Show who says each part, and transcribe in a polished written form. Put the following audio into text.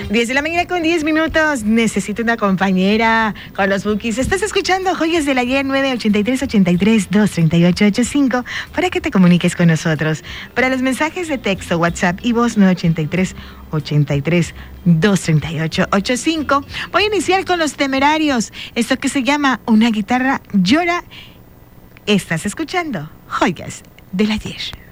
Speaker 1: 10 de la mañana con 10 minutos. Necesito una compañera con los bookies. Estás escuchando Joyas del Ayer 983-83-238-85 para que te comuniques con nosotros. Para los mensajes de texto, WhatsApp y voz 983-83-238-85. Voy a iniciar con Los Temerarios. Esto que se llama Una guitarra llora. Estás escuchando Joyas del Ayer.